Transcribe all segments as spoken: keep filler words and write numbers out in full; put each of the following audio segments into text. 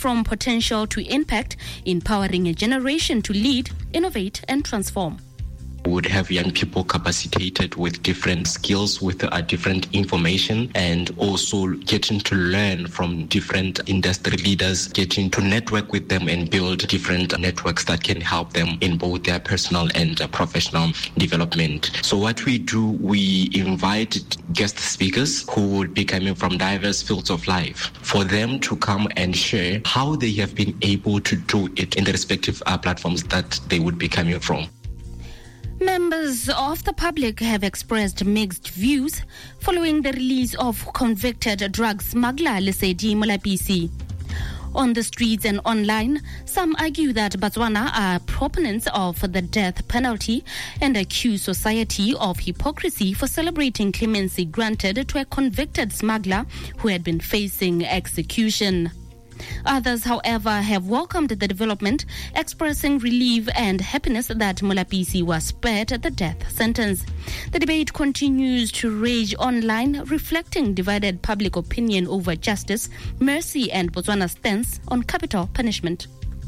from potential to impact, empowering a generation to lead, innovate, and transform. We would have young people capacitated with different skills, with uh, different information, and also getting to learn from different industry leaders, getting to network with them and build different networks that can help them in both their personal and uh, professional development. So what we do, we invite guest speakers who would be coming from diverse fields of life for them to come and share how they have been able to do it in the respective uh, platforms that they would be coming from. Members of the public have expressed mixed views following the release of convicted drug smuggler Lesedi Molapisi. On the streets and online, some argue that Botswana are proponents of the death penalty and accuse society of hypocrisy for celebrating clemency granted to a convicted smuggler who had been facing execution. Others, however, have welcomed the development, expressing relief and happiness that Molapisi was spared the death sentence. The debate continues to rage online, reflecting divided public opinion over justice, mercy, and Botswana's stance on capital punishment.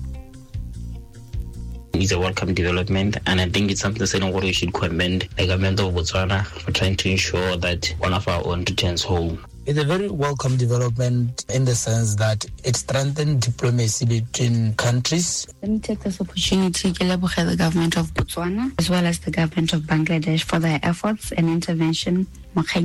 It's a welcome development, and I think it's something that we should commend the government of Botswana for trying to ensure that one of our own returns home. It's a very welcome development in the sense that it strengthens diplomacy between countries. Let me take this opportunity to celebrate the government of Botswana as well as the government of Bangladesh for their efforts and intervention. This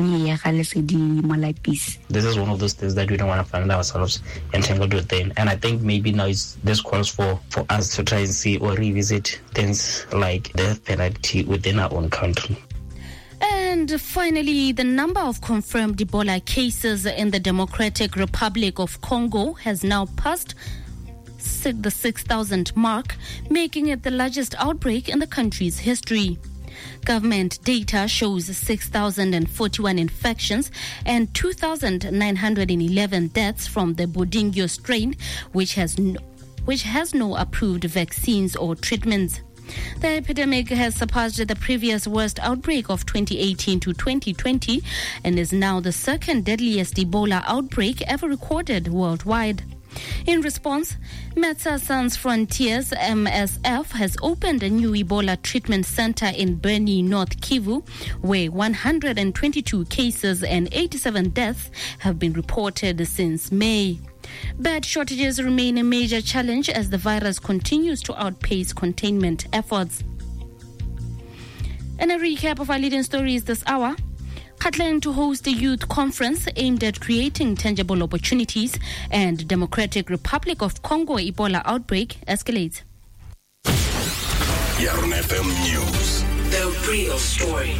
is one of those things that we don't want to find ourselves entangled within. And I think maybe now it's, this calls for, for us to try and see or revisit things like death penalty within our own country. And finally, the number of confirmed Ebola cases in the Democratic Republic of Congo has now passed the six thousand mark, making it the largest outbreak in the country's history. Government data shows six thousand forty-one infections and two thousand nine hundred eleven deaths from the Bundibugyo strain, which has no, which has no approved vaccines or treatments. The epidemic has surpassed the previous worst outbreak of twenty eighteen to twenty twenty and is now the second deadliest Ebola outbreak ever recorded worldwide. In response, Médecins Sans Frontières M S F has opened a new Ebola treatment center in Beni, North Kivu, where one hundred twenty-two cases and eighty-seven deaths have been reported since May. Bed shortages remain a major challenge as the virus continues to outpace containment efforts. And a recap of our leading stories this hour. Katlan to host a youth conference aimed at creating tangible opportunities, and Democratic Republic of Congo Ebola outbreak escalates. Yarn F M News. The real story.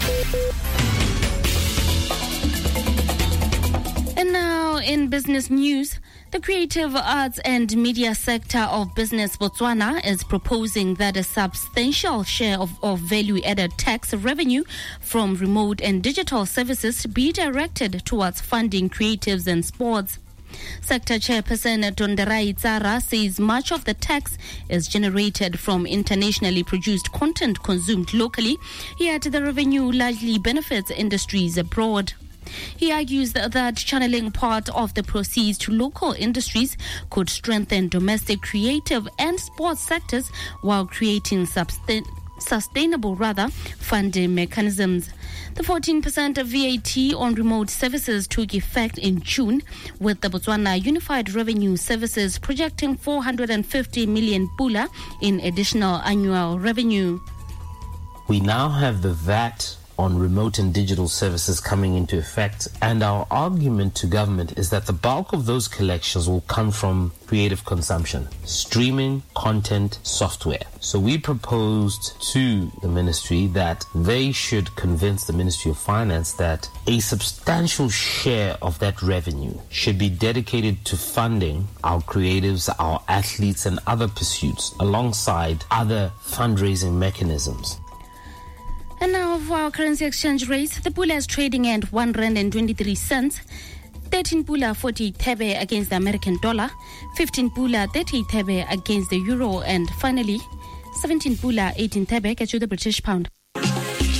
And now in business news, the creative arts and media sector of Business Botswana is proposing that a substantial share of, of value-added tax revenue from remote and digital services be directed towards funding creatives and sports. Sector Chairperson Tonderai Tsara says much of the tax is generated from internationally produced content consumed locally, yet the revenue largely benefits industries abroad. He argues that, that channeling part of the proceeds to local industries could strengthen domestic creative and sports sectors while creating sustain, sustainable rather funding mechanisms. The fourteen percent V A T on remote services took effect in June, with the Botswana Unified Revenue Services projecting four hundred fifty million pula in additional annual revenue. We now have the V A T on remote and digital services coming into effect, and our argument to government is that the bulk of those collections will come from creative consumption, streaming, content, software. So we proposed to the ministry that they should convince the Ministry of Finance that a substantial share of that revenue should be dedicated to funding our creatives, our athletes, and other pursuits alongside other fundraising mechanisms. And now for our currency exchange rates, the pula is trading at one rand and twenty-three cents, thirteen pula forty thebe against the American dollar, fifteen pula thirty thebe against the euro, and finally seventeen pula eighteen thebe gets you the British pound. The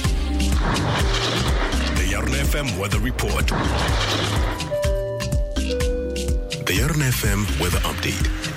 Yarn F M Weather Report. The Yarn F M Weather Update.